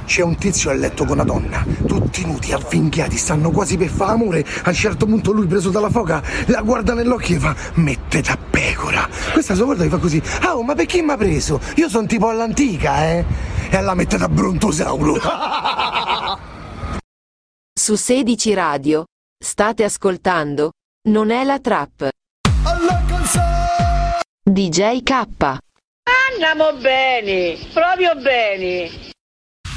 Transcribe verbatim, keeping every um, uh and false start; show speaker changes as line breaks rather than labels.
C'è un tizio a letto con una donna, tutti nudi, avvinghiati, stanno quasi per fare amore. A un certo punto lui, preso dalla foca, la guarda nell'occhio e fa: mette da pecora. Questa sua guarda e fa così: ah, oh, ma perché mi ha preso? Io sono tipo all'antica, eh? E alla mette da brontosauro.
Su sedici Radio state ascoltando Non è la trap. D J K.
Andiamo bene, proprio bene.